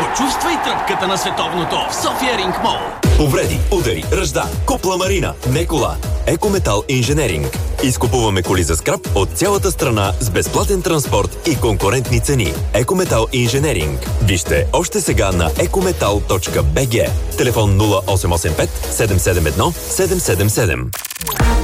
Почувствай тръпката на световното в София Ринг Мол. Повреди, удари, ръжда, купла марина, не кола. Екометал Инженеринг. Изкупуваме коли за скрап от цялата страна с безплатен транспорт и конкурентни цени. Екометал Инженеринг. Вижте още сега на ecometal.bg. Телефон 0885 771 777.